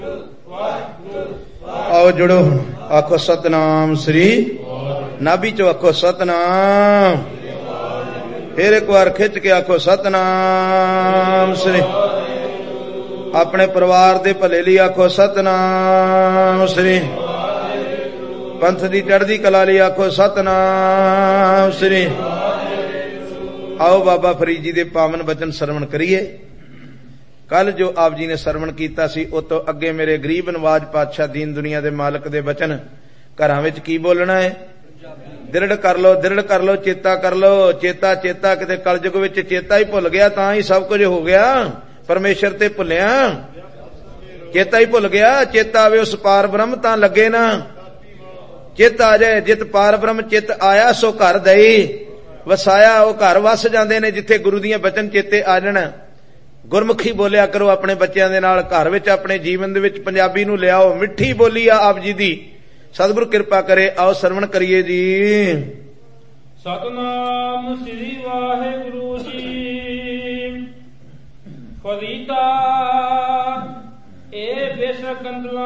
आओ जुड़ो, आखो सतनाम श्री, नाभि चो आखो सतनाम, फिर एक बार खिंच के आखो सतनाम श्री। अपने परिवार दे भले लिए आखो सतनाम श्री, पंथ दी चढ़दी कला लिए आखो सतनाम श्री। आओ बाबा फरीद जी दे पावन बचन सरवण करिए। कल जो आप जी ने सरवण कीता सी उस तो अगे मेरे गरीब नवाज पातशाह दीन दुनिया दे मालक दे बचन घरां विच की बोलना है? दृढ़ कर लो, दृढ़ कर लो, चेता कर लो, चेता चेता। किते कलयुग विच चेता ही भुल गया तां ही सब कुछ हो गया। परमेश्वर ते भुलिया, चेता ही भुल गया। चेता आवे उस पार ब्रह्म तां लगे ना। चित आ जाए, जित पार ब्रह्म चित आया सो घर दई वसाया। वो घर वस जाते ने जिथे गुरु दियां बचन चेते आ जाण। गुरमुखी बोलिया करो अपने बच्चों के नाल, घर विच अपने जीवन दे विच पंजाबी नूं लियाओ। मिठी बोली आ आप जी दी, सतगुरु कृपा करे। आओ सरवण करिए जी। सतनाम श्री वाहिगुरु जी। फरीदा ए बेसकंदला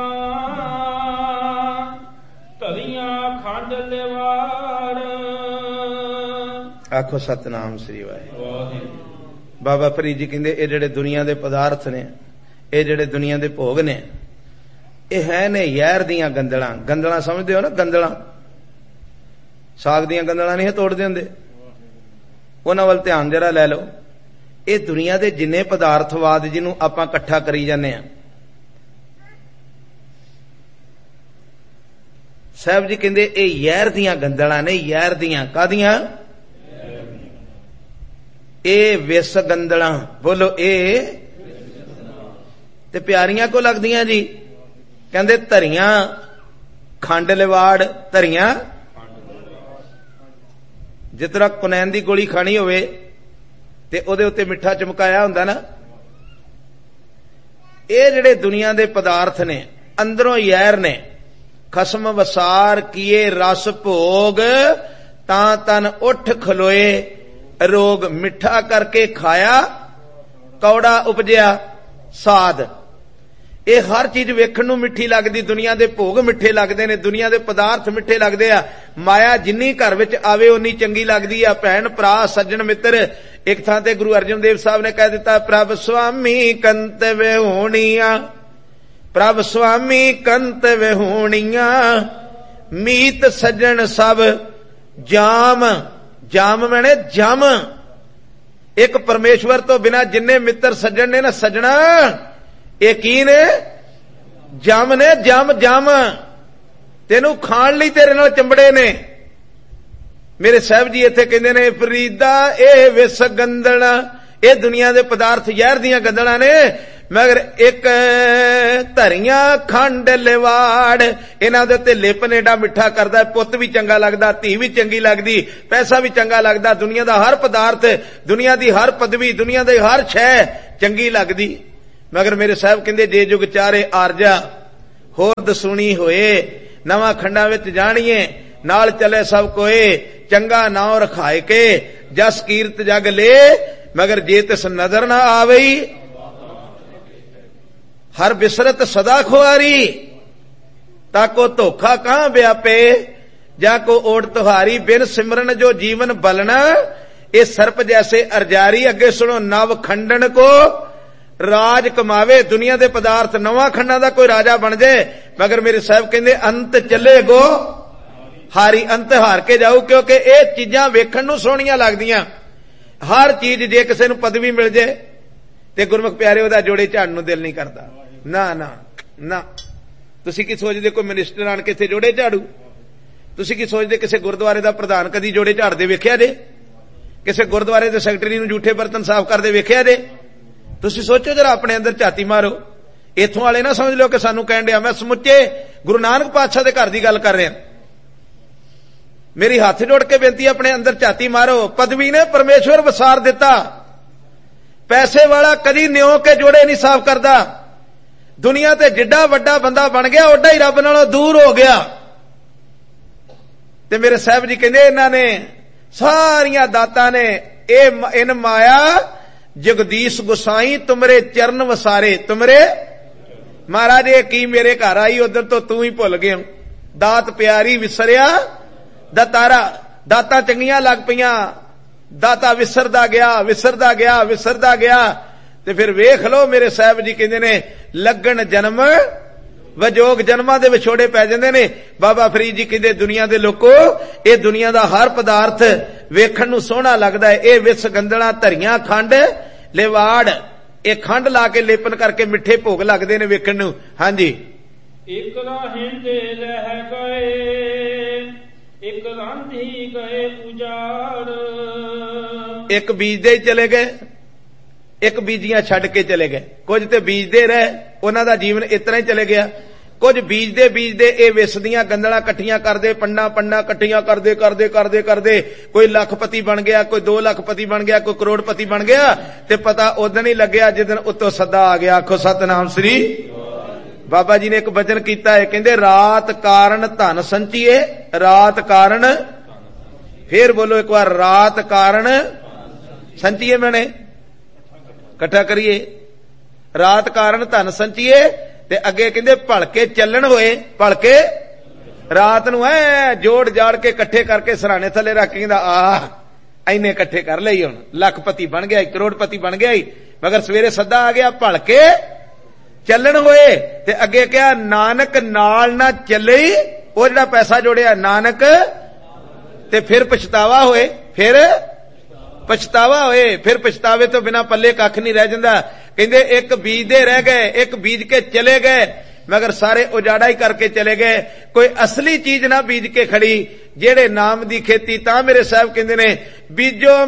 तरियां खंड लेवाड़। आखो सतनाम श्री वाहिगुरु। बाबा फरीद जी कहंदे ये जिहड़े दुनिया दे पदार्थ ने, ये जिहड़े दुनिया दे भोग ने, ये है ने यैर दियां गंदलां। गंदलां समझदे हो ना? गंदलां साग दियां गंदलां नहीं तोड़दे हुंदे, उन्हां वल ध्यान जरा लै लो। ये दुनिया दे जिन्ने पदार्थवाद जिन्हों आपां इकट्ठा करी जाने आ, साहब जी कहंदे ये यैर दियां गंदलां ने। यैर दियां कादियां? ए विस गंदलां। बोलो ए ते प्यारियां को लगदियां जी। कहंदे धरियां खंड लिवाड़। धरियां जिस तरह कुनैन दी गोली खानी होवे ते ओदे उत्ते मिठा चमकाया हुंदा ना, ये जिहड़े दुनिया दे पदार्थ ने अंदरों यैर ने। खसम वसार किए रस भोग, तां तन उठ खलोए रोग। मिठा करके खाया कौड़ा उपजिया साध। ये हर चीज वेखण नूं मिठी लगदी। दुनिया दे भोग मिठे लगदे ने, दुनिया दे पदार्थ मिठे लगदे आ। माया जिन्नी घर विच आवे उन्नी चंगी लगदी आ। भैण भरा सज्जण मित्र, एक थां ते गुरु अर्जन देव साहब ने कह दिता, प्रभ स्वामी कंत विहूणिया, प्रभ स्वामी कंत विहूणिया, मीत सज्जण सब जाम। जाम मैंने जम। एक परमेश्वर तो बिना जिन्ने मित्र सज्जन ने ना सजना, एक ही ने जम ने। जम जम तेनू खाण लई तेरे नाल चंबड़े ने। मेरे साहब जी इत्थे कहंदे ने, फरीदा ए विस गंदला। ये दुनिया दे पदार्थ यैर दियां गंदलां ने, मगर एक धरियां खंड लिवाड़। इन्हां दे उत्ते लेपन एडा मिठा करदा, पुत्त भी चंगा लगदा, धी भी चंगी लगदी, पैसा भी चंगा लगदा। दुनिया दा हर पदार्थ, दुनिया दी हर पदवी, दुनिया दी हर शै चंगी लगदी। मगर मेरे साहब कहंदे जे जुग चारे आरजा होर दसूनी होए, नवां खंडां विच जाणीए नाल चले सब कोए। चंगा नाम रखाए के जस कीरत जग ले, मगर जे तिस नजर ना आवई हर बिसरत सदा खुआरी। ताको धोखा कहां व्यापे, जाको ओट तुहारी। बिन सिमरन जो जीवन बलना, ये सर्प जैसे अर्जारी। अगे सुनो, नव खंडन को राज कमावे। दुनिया दे पदार्थ नवां खंडा दा कोई राजा बन जाए, मगर मेरे साहब कहंदे अंत चले गो हारी। अंत हार के जाओ, क्योंकि ये चीजां वेखण नूं सोहणियां लगदियां। हर चीज जे किसी नूं पदवी मिल जाए ते गुरमुख प्यारे ओहदा जोड़े झाड़न नूं दिल नहीं करदा। ना ना ना। तुसीं की सोचदे कोई मिनिस्टर आण के इत्थे जोड़े झाड़ू? तुसीं की सोचदे किसी गुरुद्वारे दा प्रधान कदी जोड़े झाड़दे वेखिया जे? किसी गुरुद्वारे दे सैकटरी नूं जूठे बर्तन साफ करदे वेखिया जे? तुसीं सोचो जरा, अपने अंदर झाती मारो। इत्थों वाले ना समझ लो कि सानू कहण दिया। मैं समुचे गुरु नानक पातशाह दे घर दी गल कर रहा। मेरी हाथ जोड़ के बेनती, अपने अंदर झाती मारो। पदवी ने परमेश्वर वसार दिता। पैसे वाला कदी न्यों के जोड़े नहीं साफ करदा। दुनिया ते जिड्डा वड्डा बंदा बन गया, ओडा ही रब नालों दूर हो गया। ते मेरे साहब जी कहंदे इन्हां ने सारियां दातां ने इन माया जगदीश गुसाई तुमरे चरण वसारे। तुमरे महाराज ये की मेरे घर आई, उधर तो तू ही भुल गया। दात प्यारी विसरिया दातारा, दातां चंगियां लग पईयां, दाता विसरदा गया विसरदा गया विसरदा गया। ते फिर वेख लो मेरे साहब जी कहंदे ने लगन जन्म वजोग जन्मां दे विछोड़े पै जांदे ने। बाबा फरीद जी कहंदे दुनिया दे लोको ये दुनिया दा हर पदार्थ वेखण नूं सोहना लगदा है। ये विस गंदला धरियां खंड लेवाड़, ये खंड ला के लेपन करके मिठे भोग लगदे ने वेखण नूं। हां जी, एक राहिंदे रह गए एक रांधी गए उजाड़। एक बीजदे ही चले गए, एक बीजियां छड्ड के चले गए। कुछ ते बीजदे रहे, उन्हां दा जीवन इतना ही चले गया। कुछ बीजदे बीजदे ये विसदियां गंदला कट्ठियां करदे, पंडा पंडा कट्ठियां करदे करदे करदे करदे कोई लखपति बन गया, कोई 2 लखपति बन गया, कोई करोड़पति बन गया। ते पता उदन ही लग्या जिदन उत्तों सदा आ गया। आखो सतनाम श्री। बाबा जी ने एक वचन कीता है, कहंदे रात कारण धन संचिए, रात कारण, फिर बोलो एक बार, रात कारण संचिए। मैंने इकट्ठा करिए, रात कारण धन संचिए। ते अगे कहंदे भलके चलन होए, भलके रात नूं ऐ जोड़ जाड़ के इकट्ठे करके सराने थले रख के कहंदा आ इन्ने इकट्ठे कर लई, हुण लखपति बन गया, करोड़पति बन गया। मगर सवेरे सदा आ गया भलके चलन होए। ते अगे क्या नानक नाल ना चले, वो जिहड़ा पैसा जोड़िया नानक, ते फिर पछतावा होए, फिर पछतावा होए, फिर पछतावे तो बिना पल्ले कख नहीं रह जांदा। कहंदे एक बीजदे रह गए, एक बीज के चले गए, मगर सारे उजाड़ा ही करके चले गए। कोई असली चीज ना बीज के खड़ी, जेड़े नाम दी खेती। तां मेरे साहब कहंदे ने बीजो